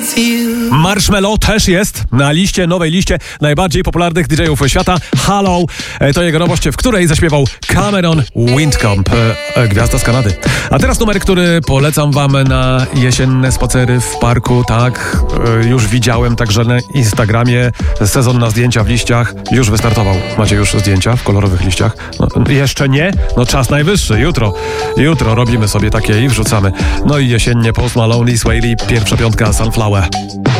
Marshmello też jest na liście, nowej liście najbardziej popularnych DJ-ów świata. Hello to jego nowość, w której zaśpiewał Cameron Windcomb, gwiazda z Kanady. A teraz numer, który polecam wam na jesienne spacery w parku. Tak, już widziałem także na Instagramie. Sezon na zdjęcia w liściach już wystartował. Macie już zdjęcia w kolorowych liściach? No, jeszcze nie? No czas najwyższy. Jutro robimy sobie takie i wrzucamy. No i jesiennie Post Malone i Sway Lee, pierwsza piątka Sunflower.